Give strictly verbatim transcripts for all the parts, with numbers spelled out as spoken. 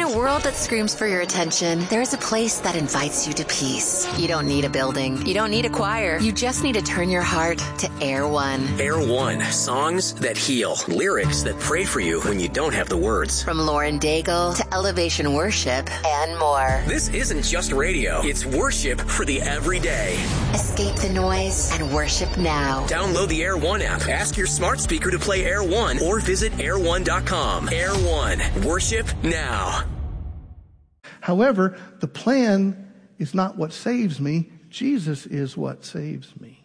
a world that screams for your attention, there is a place that invites you to peace. You don't need a building. You don't need a choir. You just need to turn your heart to Air One. Air One. Songs that heal. Lyrics that pray for you when you don't have the words. From Lauren Daigle to Elevation Worship and more. This isn't just radio. It's worship for the everyday. Escape the noise and worship now. Download the Air One app. Ask your smart speaker to play Air One or visit air one dot com. Air One. Worship now. However, the plan is not what saves me. Jesus is what saves me.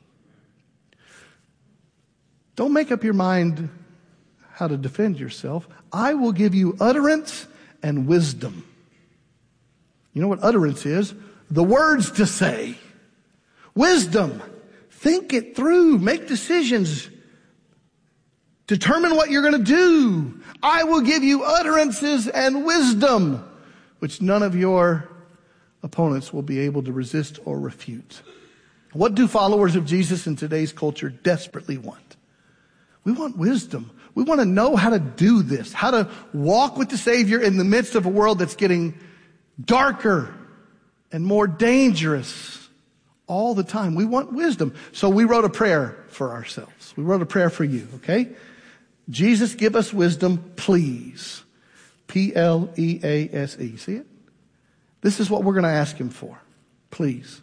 Don't make up your mind how to defend yourself. I will give you utterance and wisdom. You know what utterance is? The words to say. Wisdom. Think it through. Make decisions. Determine what you're going to do. I will give you utterances and wisdom, which none of your opponents will be able to resist or refute. What do followers of Jesus in today's culture desperately want? We want wisdom. We want to know how to do this, how to walk with the Savior in the midst of a world that's getting darker and more dangerous all the time. We want wisdom. So we wrote a prayer for ourselves. We wrote a prayer for you, okay? Jesus, give us wisdom, please. P L E A S E. See it? This is what we're going to ask him for. Please.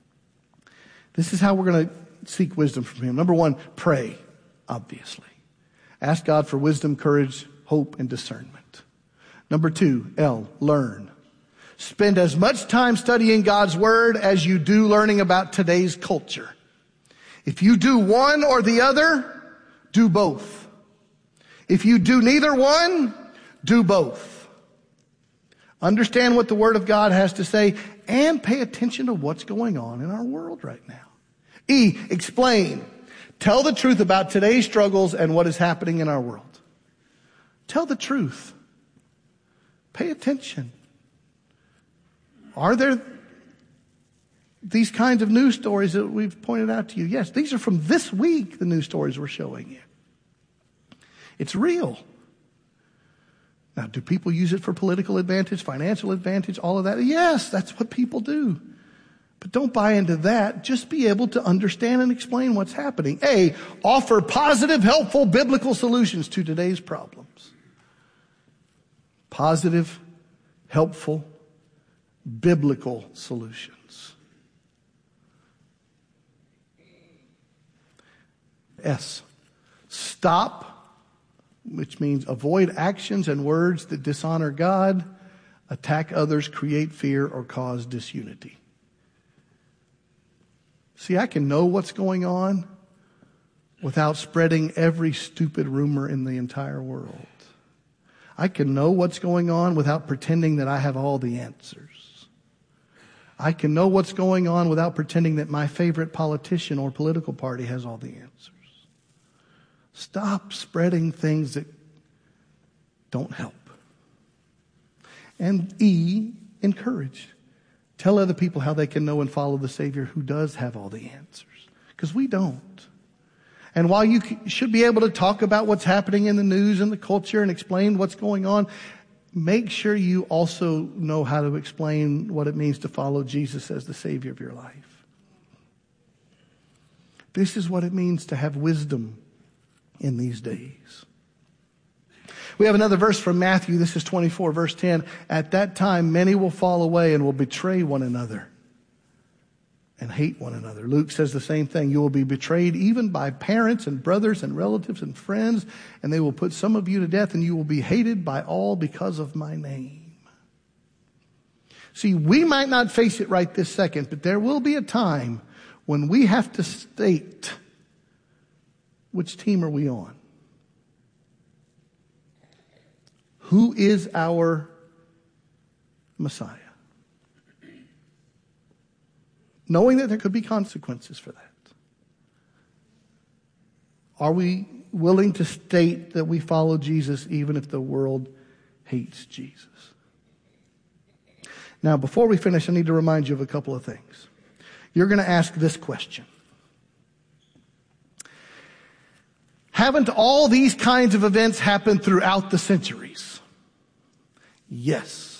This is how we're going to seek wisdom from him. Number one, pray, obviously. Ask God for wisdom, courage, hope, and discernment. Number two, L, learn. Spend as much time studying God's word as you do learning about today's culture. If you do one or the other, do both. If you do neither one, do both. Understand what the Word of God has to say and pay attention to what's going on in our world right now. E, explain. Tell the truth about today's struggles and what is happening in our world. Tell the truth. Pay attention. Are there these kinds of news stories that we've pointed out to you? Yes, these are from this week, the news stories we're showing you. It's real. Now, do people use it for political advantage, financial advantage, all of that? Yes, that's what people do. But don't buy into that. Just be able to understand and explain what's happening. A, offer positive, helpful, biblical solutions to today's problems. Positive, helpful, biblical solutions. S, stop, which means avoid actions and words that dishonor God, attack others, create fear, or cause disunity. See, I can know what's going on without spreading every stupid rumor in the entire world. I can know what's going on without pretending that I have all the answers. I can know what's going on without pretending that my favorite politician or political party has all the answers. Stop spreading things that don't help. And E, encourage. Tell other people how they can know and follow the Savior who does have all the answers. Because we don't. And while you should be able to talk about what's happening in the news and the culture and explain what's going on, make sure you also know how to explain what it means to follow Jesus as the Savior of your life. This is what it means to have wisdom in these days. We have another verse from Matthew. This is twenty-four, verse ten. At that time, many will fall away and will betray one another and hate one another. Luke says the same thing. You will be betrayed even by parents and brothers and relatives and friends, and they will put some of you to death, and you will be hated by all because of my name. See, we might not face it right this second, but there will be a time when we have to state, which team are we on? Who is our Messiah? Knowing that there could be consequences for that. Are we willing to state that we follow Jesus even if the world hates Jesus? Now, before we finish, I need to remind you of a couple of things. You're going to ask this question. Haven't all these kinds of events happened throughout the centuries? Yes.